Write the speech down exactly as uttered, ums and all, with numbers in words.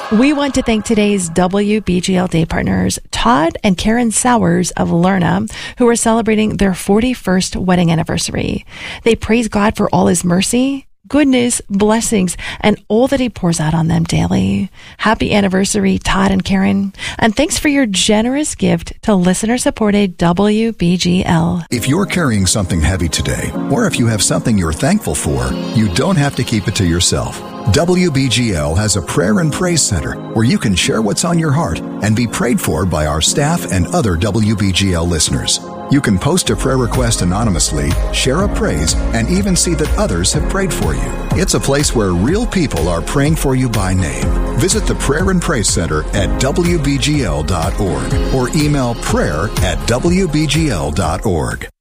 We want to thank today's W B G L Day partners, Todd and Karen Sowers of Lerna, who are celebrating their forty-first wedding anniversary. They praise God for all his mercy, goodness, blessings, and all that he pours out on them daily. Happy anniversary, Todd and Karen. And thanks for your generous gift to listener-supported W B G L. If you're carrying something heavy today, or if you have something you're thankful for, you don't have to keep it to yourself. W B G L has a prayer and praise center where you can share what's on your heart and be prayed for by our staff and other W B G L listeners. You can post a prayer request anonymously, share a praise, and even see that others have prayed for you. It's a place where real people are praying for you by name. Visit the Prayer and Praise Center at W B G L dot org or email prayer at W B G L dot org.